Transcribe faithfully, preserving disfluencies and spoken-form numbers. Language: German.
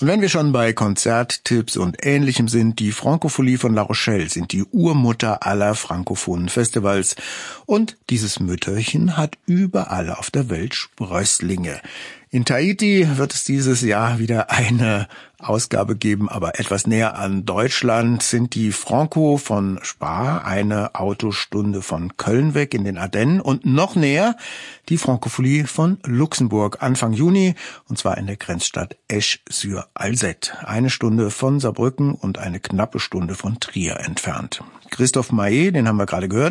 Und wenn wir schon bei Konzerttipps und Ähnlichem sind, die Francophonie von La Rochelle sind die Urmutter aller frankophonen Festivals. Und dieses Mütterchen hat überall auf der Welt Sprösslinge. In Tahiti wird es dieses Jahr wieder eine Ausgabe geben, aber etwas näher an Deutschland sind die Franco von Spa, eine Autostunde von Köln weg in den Ardennen, und noch näher die Francophonie von Luxemburg Anfang Juni, und zwar in der Grenzstadt Esch-sur-Alzette, eine Stunde von Saarbrücken und eine knappe Stunde von Trier entfernt. Christoph Maé, den haben wir gerade gehört,